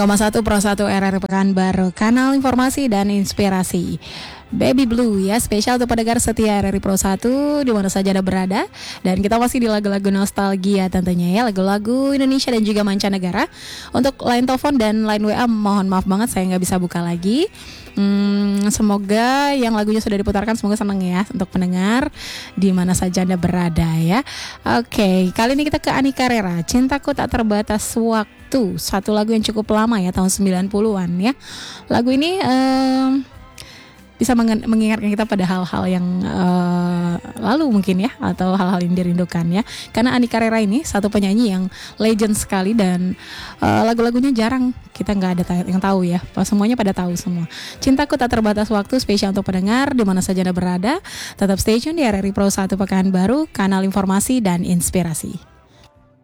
1 Pro 1 RRI Pekanbaru, kanal informasi dan inspirasi. Baby Blue ya, spesial untuk pendengar setia RRI Pro 1 di mana saja Anda berada. Dan kita masih di lagu-lagu nostalgia tentunya ya, lagu-lagu Indonesia dan juga mancanegara. Untuk line telepon dan line WA mohon maaf banget saya nggak bisa buka lagi. Semoga yang lagunya sudah diputarkan semoga senang ya untuk pendengar di mana saja Anda berada ya. Oke, kali ini kita ke Ani Carrera, Cintaku Tak Terbatas Waktu. Satu lagu yang cukup lama ya, tahun 90-an ya. Lagu ini bisa mengingatkan kita pada hal-hal yang lalu mungkin ya, atau hal-hal yang dirindukan ya. Karena Ani Carrera ini satu penyanyi yang legend sekali dan lagu-lagunya jarang kita nggak ada yang tahu ya. Semuanya pada tahu semua. Cintaku Tak Terbatas Waktu spesial untuk pendengar di mana saja Anda berada. Tetap stay tune di RRI Pro 1 Pekanbaru, kanal informasi dan inspirasi.